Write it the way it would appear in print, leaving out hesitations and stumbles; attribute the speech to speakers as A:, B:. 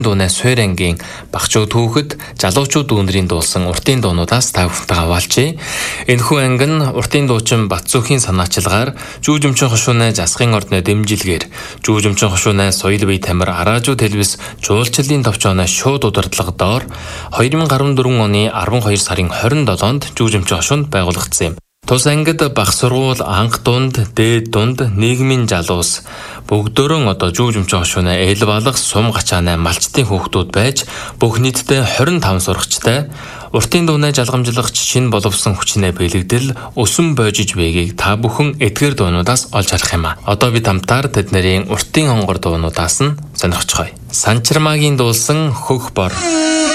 A: Дүүнээ Суйрангийн Багчуу түүхэд залуучууд дүүнэрийн дуулсан уртын дуунуудаас та бүхэнд хаваалжээ. Энэхүү анги нь уртын дуучин Батцүхийн санаачилгаар Жүүжимчин хошуунай Засгийн ордны дэмжилгээр Жүүжимчин хошуунай Соёл бие тамир Араажуу телевиз жуулчлалын товчооны шууд удирдлага доор 2014 оны 12 сарын 27-нд Жүүжимчин хошуунд байгуулагдсан юм. Тус ангид бага сургууль, анх дунд, дээд дунд, нийгмийн залуус бүгдөө одоо Жүүжимчин хошуунай эл балах сум гачаанай малчтын хүүхдүүд байж бүх нийтдээ 25 сурагчтай уртын дуунай жалгамжлагч шинэ боловсон хүчнээ бэлэгдэл өсөн боожиж байгийг та бүхэн эдгээр дуунуудаас олж харах юм а. Одоо бид хамтаар тэднэрийн уртын хонгор дуунуудаас нь сонирхцгоё. Санчирмаагийн дуулсан Хөх бор.